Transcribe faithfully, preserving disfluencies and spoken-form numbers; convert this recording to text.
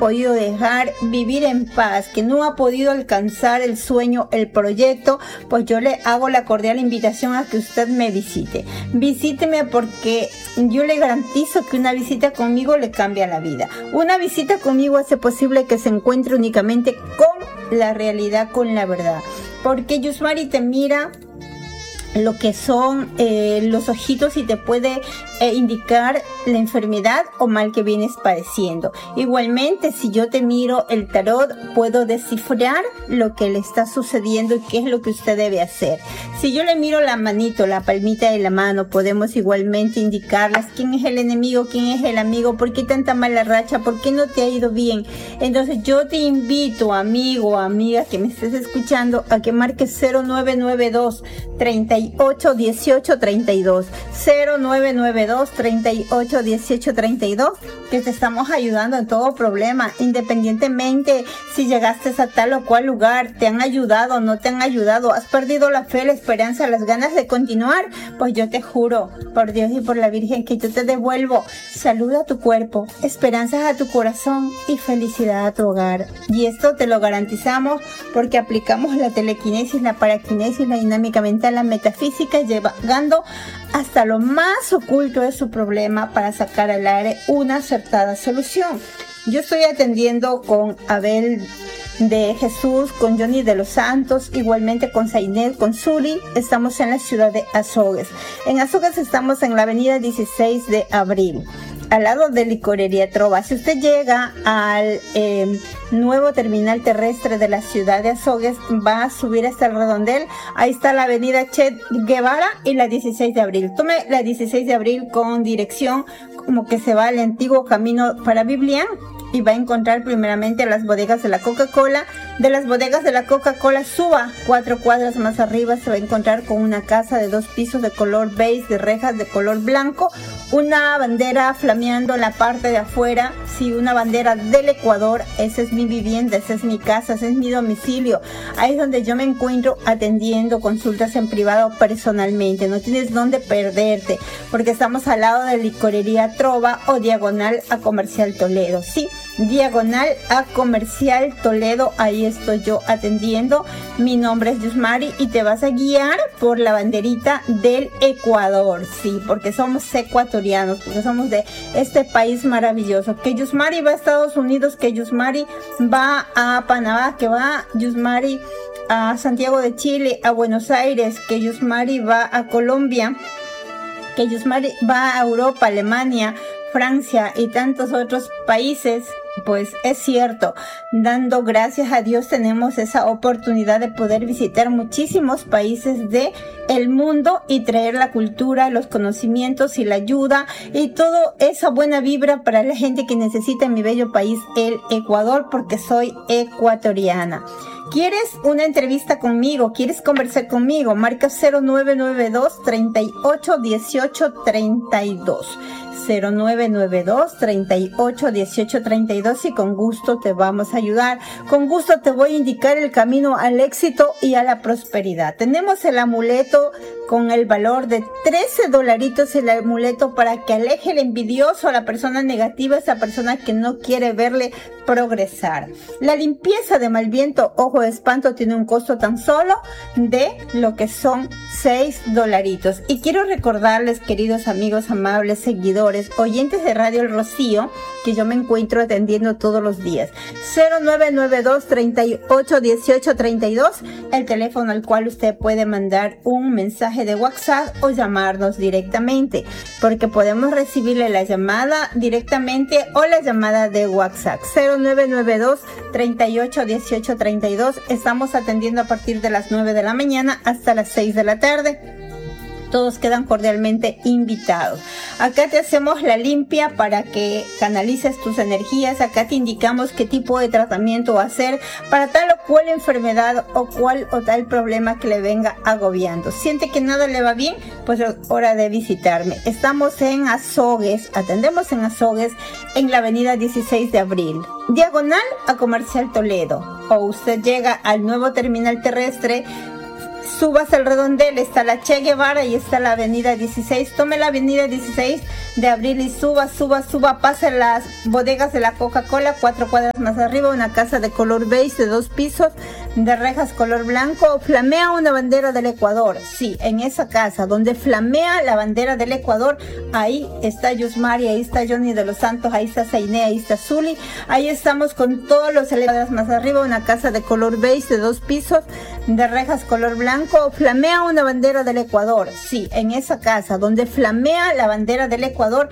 podido dejar vivir en paz, que no ha podido alcanzar el sueño, el proyecto, pues yo le hago la cordial invitación a que usted me visite. Visíteme porque yo le garantizo que una visita conmigo le cambia la vida. Una visita conmigo hace posible que se encuentre únicamente con la realidad, con la verdad. Porque Yusmari te mira lo que son eh, los ojitos y te puede eh, indicar la enfermedad o mal que vienes padeciendo. Igualmente, si yo te miro el tarot, puedo descifrar lo que le está sucediendo y qué es lo que usted debe hacer. Si yo le miro la manito, la palmita de la mano, podemos igualmente indicarles quién es el enemigo, quién es el amigo, por qué tanta mala racha, por qué no te ha ido bien. Entonces yo te invito, amigo o amiga que me estés escuchando, a que marques cero nueve nueve dos, treinta y ocho, dieciocho, treinta y dos, cero nueve nueve dos, treinta y ocho, dieciocho, treinta y dos, que te estamos ayudando en todo problema, independientemente si llegaste a tal o cual lugar, te han ayudado, no te han ayudado, has perdido la fe, la esperanza, las ganas de continuar, pues yo te juro, por Dios y por la Virgen, que yo te devuelvo salud a tu cuerpo, esperanzas a tu corazón y felicidad a tu hogar. Y esto te lo garantizamos porque aplicamos la telequinesis, la paraquinesis, la dinámica mental, la metafísica, llegando hasta lo más oculto de su problema para sacar al aire una acertada solución. Yo estoy atendiendo con Abel de Jesús, con Johnny de los Santos, igualmente con Zainet, con Zuli. Estamos en la ciudad de Azogues. En Azogues estamos en la avenida dieciséis de abril, al lado de Licorería Trova. Si usted llega al eh, nuevo terminal terrestre de la ciudad de Azogues, va a subir hasta el redondel. Ahí está la avenida Che Guevara y la dieciséis de abril. Tome la dieciséis de abril con dirección como que se va al antiguo camino para Biblián y va a encontrar primeramente las bodegas de la Coca-Cola. De las bodegas de la Coca-Cola suba cuatro cuadras más arriba, se va a encontrar con una casa de dos pisos de color beige, de rejas de color blanco, una bandera flameando en la parte de afuera, sí, una bandera del Ecuador. Esa es mi vivienda, esa es mi casa, ese es mi domicilio. Ahí es donde yo me encuentro atendiendo consultas en privado personalmente. No tienes dónde perderte, porque estamos al lado de Licorería Trova o diagonal a Comercial Toledo, sí, diagonal a Comercial Toledo. Ahí estoy yo atendiendo. Mi nombre es Yusmari y te vas a guiar por la banderita del Ecuador, sí, porque somos ecuatorianos, porque somos de este país maravilloso. Que Yusmari va a Estados Unidos, que Yusmari va a Panamá, que va Yusmari a Santiago de Chile, a Buenos Aires, que Yusmari va a Colombia, que Yusmari va a Europa, Alemania, Francia y tantos otros países. Pues es cierto, dando gracias a Dios tenemos esa oportunidad de poder visitar muchísimos países de el mundo y traer la cultura, los conocimientos y la ayuda y toda esa buena vibra para la gente que necesita en mi bello país, el Ecuador, porque soy ecuatoriana. ¿Quieres una entrevista conmigo? ¿Quieres conversar conmigo? Marca cero nueve nueve dos, treinta y ocho, dieciocho, treinta y dos. cero nueve nueve dos, treinta y ocho, dieciocho, treinta y dos y con gusto te vamos a ayudar. Con gusto te voy a indicar el camino al éxito y a la prosperidad. Tenemos el amuleto con el valor de trece dolaritos, el amuleto para que aleje el envidioso, a la persona negativa, esa persona que no quiere verle progresar. La limpieza de mal viento, ojo de espanto, tiene un costo tan solo de lo que son seis dolaritos. Y quiero recordarles, queridos amigos, amables seguidores, oyentes de Radio El Rocío, que yo me encuentro atendiendo todos los días. cero nueve nueve dos, treinta y ocho, dieciocho, treinta y dos, el teléfono al cual usted puede mandar un mensaje de WhatsApp o llamarnos directamente, porque podemos recibirle la llamada directamente o la llamada de WhatsApp. cero nueve nueve dos, treinta y ocho, dieciocho, treinta y dos. Estamos atendiendo a partir de las nueve de la mañana hasta las seis de la tarde. Todos quedan cordialmente invitados. Acá te hacemos la limpia para que canalices tus energías. Acá te indicamos qué tipo de tratamiento hacer para tal o cual enfermedad o cual o tal problema que le venga agobiando. Siente que nada le va bien, pues es hora de visitarme. Estamos en Azogues, atendemos en Azogues, en la avenida dieciséis de abril, diagonal a Comercial Toledo. O usted llega al nuevo terminal terrestre subas al Redondel, está la Che Guevara y está la avenida dieciséis. Tome la avenida dieciséis de abril y suba, suba, suba, pase las bodegas de la Coca-Cola, cuatro cuadras más arriba, una casa de color beige de dos pisos, de rejas color blanco, flamea una bandera del Ecuador. Sí, en esa casa donde flamea la bandera del Ecuador, ahí está Yusmari, ahí está Johnny de los Santos, ahí está Zainé, ahí está Zuli, ahí estamos con todos los elevados más arriba, una casa de color beige de dos pisos, de rejas color blanco, flamea una bandera del Ecuador. Sí, en esa casa donde flamea la bandera del Ecuador,